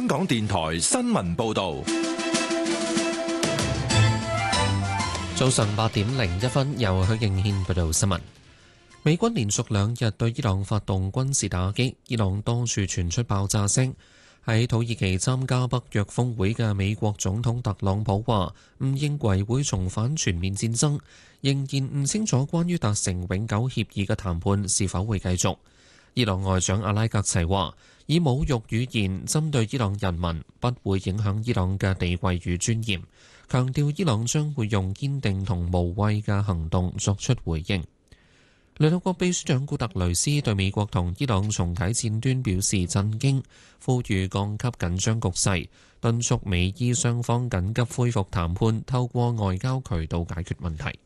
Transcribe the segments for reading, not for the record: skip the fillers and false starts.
香港電台新聞報道。 早上8:01，由許敬軒報道新聞。美軍連續2日對伊朗發動軍事打擊，伊朗多處傳出爆炸聲。喺土耳其參加北約峰會嘅美國總統特朗普話唔認為會重返全面戰爭，仍然唔清楚關於達成永久協議嘅談判是否會繼續。伊朗外長阿拉格齊話，以侮辱語言針對伊朗人民不會影響伊朗嘅地位與尊嚴，強調伊朗將會用堅定同無畏嘅行動作出回應。聯合國秘書長古特雷斯對美國同伊朗重啟戰端表示震驚，呼籲降級緊張局勢，敦促美伊雙方緊急恢復談判，透過外交渠道解決問題。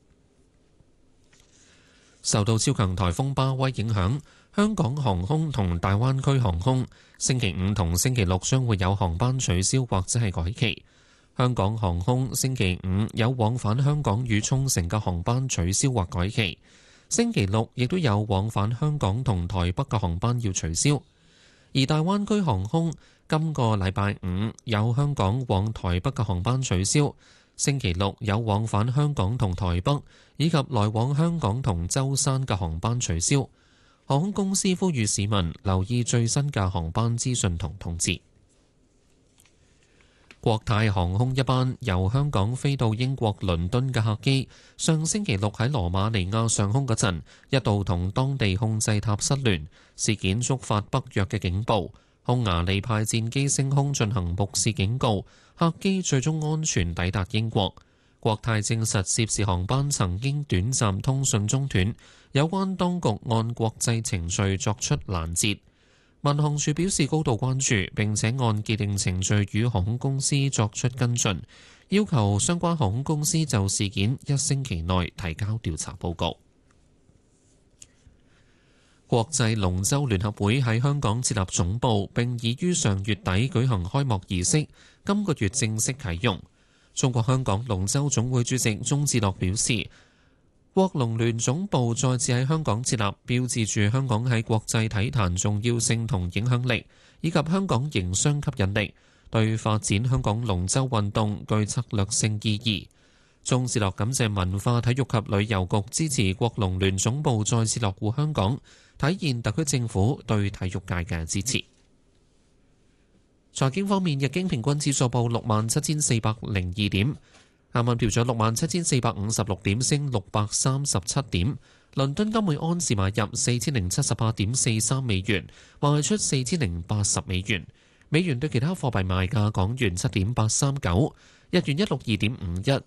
受到超強颱風巴威影響，香港航空同大灣區航空星期五同星期六將會有航班取消或者係改期。香港航空星期五有往返香港與沖繩嘅航班取消或改期。星期六亦都有往返香港同台北嘅航班要取消，而大灣區航空今個禮拜五有香港往台北嘅航班取消，星期六有往返香港同台北以及來往香港同舟山嘅航班取消。航空公司呼籲市民留意最新嘅航班資訊同通知。國泰航空一班由香港飛到英國倫敦嘅客機，上星期六喺羅馬尼亞上空嗰陣，一度同當地控制塔失聯，事件觸發北約嘅警報。匈牙利派戰機升空進行目視警告，客機最終安全抵達英國。國泰證實涉事航班曾經短暫通訊中斷，有關當局按國際程序作出攔截。民航處表示高度關注，並且按既定程序與航空公司作出跟進，要求相關航空公司就事件1星期內提交調查報告。國際龍舟聯合會喺香港設立總部，並已於上月底舉行開幕儀式，今個月正式啟用。中國香港龍舟總會主席鍾志樂表示，國龍聯總部再次喺香港設立，標誌住香港喺國際體壇重要性同影響力，以及香港營商吸引力，對發展香港龍舟運動具策略性意義。鍾志樂感謝文化體育及旅遊局支持國龍聯總部再次落戶香港，體現特區政府對體育界嘅支持。財經方面，日經平均指數報67,402點。啱啱調咗67,456點，升637點。倫敦金每安士買入4078.43美元，賣出4080美元。美元對其他貨幣賣價：港元7.839，日元162.51，